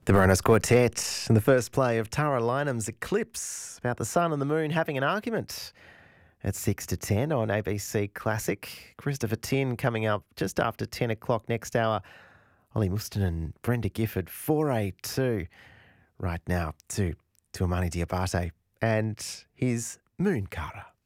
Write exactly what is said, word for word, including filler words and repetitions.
The Bronos Quartet in the first play of Tara Lynham's Eclipse about the sun and the moon having an argument at six to ten on A B C Classic. Christopher Tin coming up just after ten o'clock next hour. Ollie Muston and Brenda Gifford, four A two right now to Tuamani Diabate and his Moon Kara.